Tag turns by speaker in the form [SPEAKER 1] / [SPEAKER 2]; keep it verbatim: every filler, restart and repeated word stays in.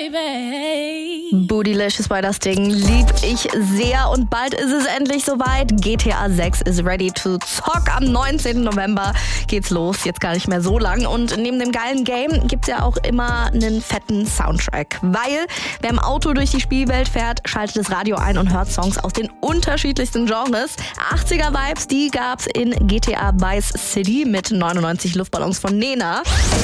[SPEAKER 1] baby. Bootylicious bei das Ding lieb ich sehr und bald ist es endlich soweit. G T A sechs is ready to zock. Am neunzehnten November geht's los, jetzt gar nicht mehr so lang. Und neben dem geilen Game gibt's ja auch immer einen fetten Soundtrack. Weil wer im Auto durch die Spielwelt fährt, schaltet das Radio ein und hört Songs aus den unterschiedlichsten Genres. achtziger-Vibes, die gab's in G T A Vice City mit neunundneunzig Luftballons von Nena.